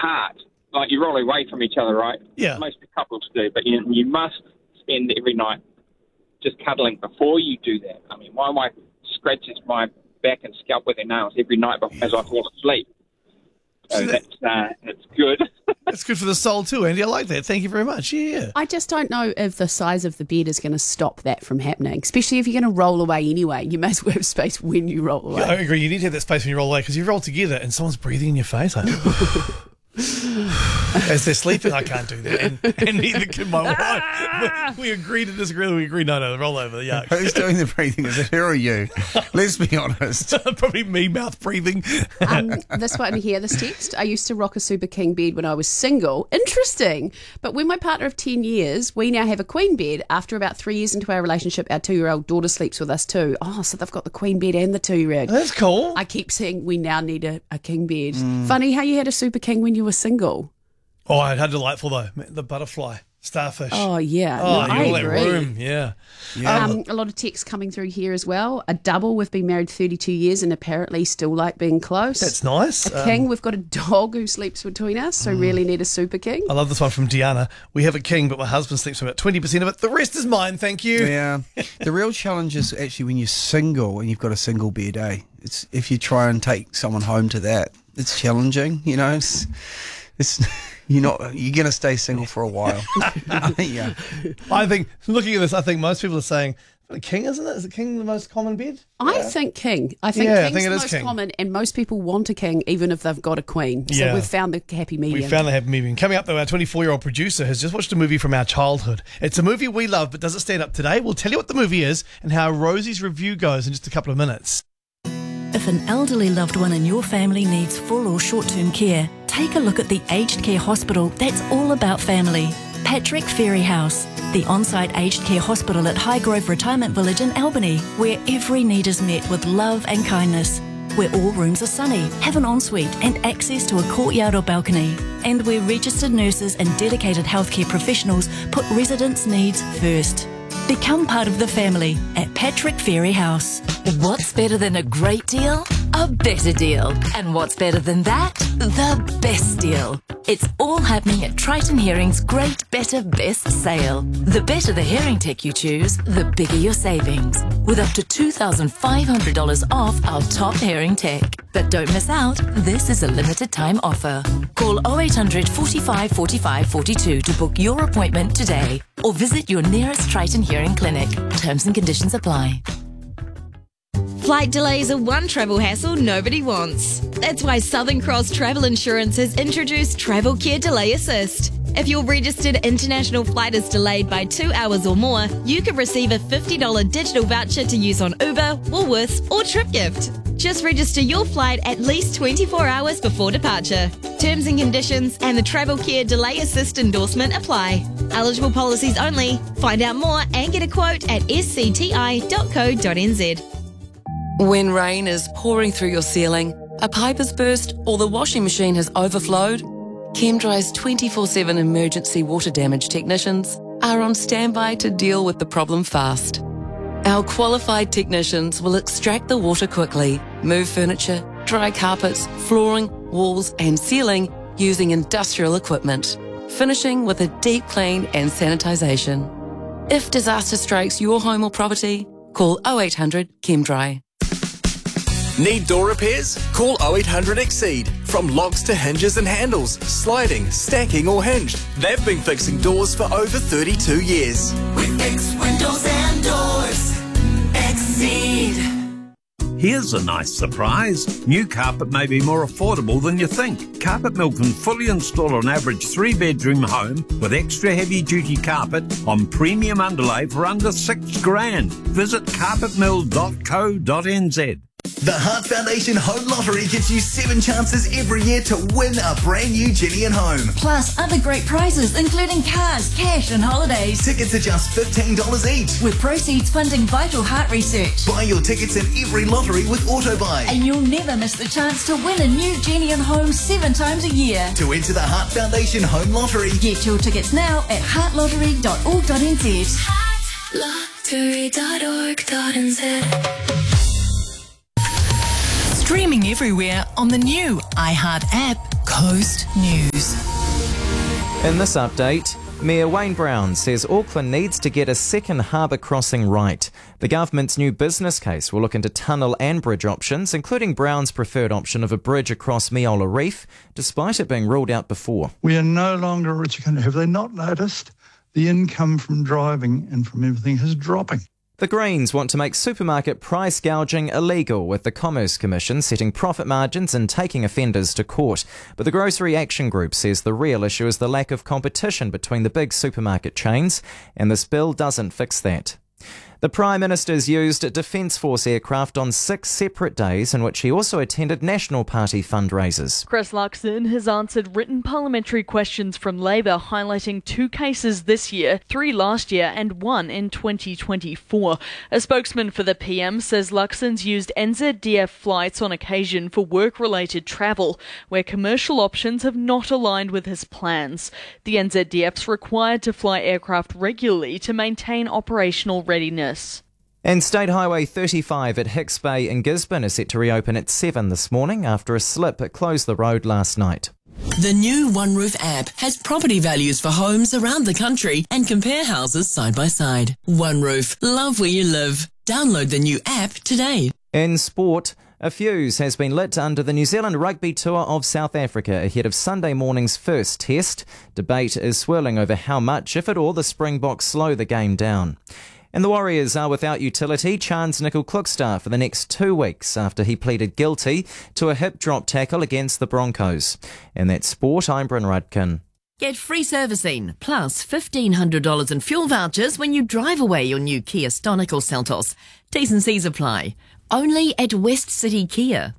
apart. Like, you roll away from each other, right? Yeah. Most couples do, but you must spend every night just cuddling before you do that. I mean, my wife scratches my back and scalp with her nails every night as I fall asleep. So that's good. That's good for the soul too, Andy. I like that. Thank you very much. Yeah. I just don't know if the size of the bed is going to stop that from happening, especially if you're going to roll away anyway. You may as well have space when you roll away. Yeah, I agree. You need to have that space when you roll away because you roll together and someone's breathing in your face. As they're sleeping, I can't do that, and neither can my wife. We agree to disagree. We agree, no, roll over. Yuck. Who's doing the breathing? Is it her or you? Let's be honest. Probably me, mouth breathing. This one here, this text. I used to rock a super king bed when I was single. Interesting. But when my partner of 10 years, we now have a queen bed. After about 3 years into our relationship, our 2-year-old daughter sleeps with us too. Oh, so they've got the queen bed and the 2-year-old. That's cool. I keep saying we now need a king bed. Funny how you had a super king when you were single. Oh, how delightful though. The butterfly, starfish. Oh, yeah. Oh, I all agree. that room. Yeah. A lot of texts coming through here as well. A double, we've been married 32 years and apparently still like being close. That's nice. A king, we've got a dog who sleeps between us, so really need a super king. I love this one from Deanna. We have a king, but my husband sleeps for about 20% of it. The rest is mine, thank you. Yeah. The real challenge is actually when you're single and you've got a single bed, It's if you try and take someone home to that, it's challenging, you know. It's you're going to stay single for a while. Yeah. I think, looking at this, I think most people are saying, king, isn't it? Is it king the most common bed? I think king. I think king's the most common, and most people want a king even if they've got a queen. So we've found the happy medium. We found the happy medium. Coming up, though, our 24-year-old producer has just watched a movie from our childhood. It's a movie we love, but does it stand up today? We'll tell you what the movie is and how Rosie's review goes in just a couple of minutes. If an elderly loved one in your family needs full or short-term care, take a look at the aged care hospital that's all about family. Patrick Ferry House, the on-site aged care hospital at Highgrove Retirement Village in Albany, where every need is met with love and kindness, where all rooms are sunny, have an ensuite and access to a courtyard or balcony, and where registered nurses and dedicated healthcare professionals put residents' needs first. Become part of the family at Patrick Ferry House. What's better than a great deal? A better deal. And what's better than that? The best deal. It's all happening at Triton Hearing's Great Better Best sale. The better the hearing tech you choose, the bigger your savings. With up to $2,500 off our top hearing tech. But don't miss out, this is a limited time offer. Call 0800 45 45 42 to book your appointment today. Or visit your nearest Triton Hearing clinic. Terms and conditions apply. Flight delays are one travel hassle nobody wants. That's why Southern Cross Travel Insurance has introduced Travel Care Delay Assist. If your registered international flight is delayed by 2 hours or more, you can receive a $50 digital voucher to use on Uber, Woolworths or TripGift. Just register your flight at least 24 hours before departure. Terms and conditions and the Travel Care Delay Assist endorsement apply. Eligible policies only. Find out more and get a quote at scti.co.nz. When rain is pouring through your ceiling, a pipe has burst or the washing machine has overflowed, ChemDry's 24/7 emergency water damage technicians are on standby to deal with the problem fast. Our qualified technicians will extract the water quickly, move furniture, dry carpets, flooring, walls and ceiling using industrial equipment, finishing with a deep clean and sanitisation. If disaster strikes your home or property, call 0800 ChemDry. Need door repairs? Call 0800 Exceed. From locks to hinges and handles, sliding, stacking or hinged, they've been fixing doors for over 32 years. We fix windows and doors. Exceed. Here's a nice surprise. New carpet may be more affordable than you think. Carpet Mill can fully install an average 3-bedroom home with extra heavy-duty carpet on premium underlay for under $6,000. Visit carpetmill.co.nz. The Heart Foundation Home Lottery gives you 7 chances every year to win a brand new Jenny and Home. Plus other great prizes including cars, cash and holidays. Tickets are just $15 each. With proceeds funding vital heart research. Buy your tickets in every lottery with AutoBuy. And you'll never miss the chance to win a new Jenny and Home 7 times a year. To enter the Heart Foundation Home Lottery, get your tickets now at heartlottery.org.nz. Heartlottery.org.nz. Streaming everywhere on the new iHeart app. Coast News. In this update, Mayor Wayne Brown says Auckland needs to get a second harbour crossing right. The government's new business case will look into tunnel and bridge options, including Brown's preferred option of a bridge across Meola Reef, despite it being ruled out before. We are no longer a richer country. Have they not noticed the income from driving and from everything is dropping? The Greens want to make supermarket price gouging illegal, with the Commerce Commission setting profit margins and taking offenders to court. But the Grocery Action Group says the real issue is the lack of competition between the big supermarket chains, and this bill doesn't fix that. The Prime Minister's used Defence Force aircraft on 6 separate days, in which he also attended National Party fundraisers. Chris Luxon has answered written parliamentary questions from Labour, highlighting 2 cases this year, 3 last year and 1 in 2024. A spokesman for the PM says Luxon's used NZDF flights on occasion for work-related travel, where commercial options have not aligned with his plans. The NZDF's required to fly aircraft regularly to maintain operational readiness. And State Highway 35 at Hicks Bay in Gisborne is set to reopen at 7 this morning after a slip closed the road last night. The new OneRoof app has property values for homes around the country and compare houses side by side. OneRoof, love where you live. Download the new app today. In sport, a fuse has been lit under the New Zealand Rugby Tour of South Africa ahead of Sunday morning's first test. Debate is swirling over how much, if at all, the Springboks slow the game down. And the Warriors are without utility Chance Nickel-Klukstad for the next 2 weeks after he pleaded guilty to a hip drop tackle against the Broncos. In that sport, I'm Bryn Rudkin. Get free servicing, plus $1,500 in fuel vouchers when you drive away your new Kia Stonic or Seltos. T's and C's apply. Only at West City Kia.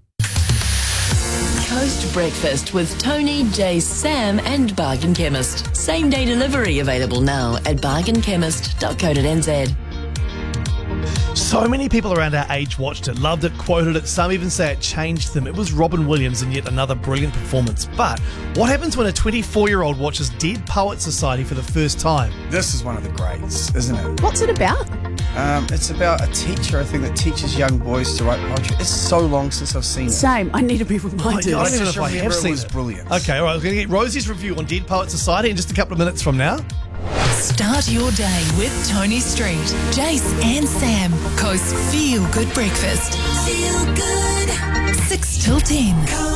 Coast Breakfast with Tony, Jace, Sam and Bargain Chemist. Same day delivery available now at bargainchemist.co.nz. So many people around our age watched it, loved it, quoted it. Some even say it changed them. It was Robin Williams in yet another brilliant performance. But what happens when a 24-year-old watches Dead Poets Society for the first time? This is one of the greats, isn't it? What's it about? It's about a teacher, I think, that teaches young boys to write poetry. It's so long since I've seen it. Same. I need to be reminded. I don't even know if I have seen it. Brilliant. Okay, all right. We're going to get Rosie's review on Dead Poets Society in just a couple of minutes from now. Start your day with Tony Street, Jace and Sam. Coast Feel Good Breakfast. Feel good. 6 till 10.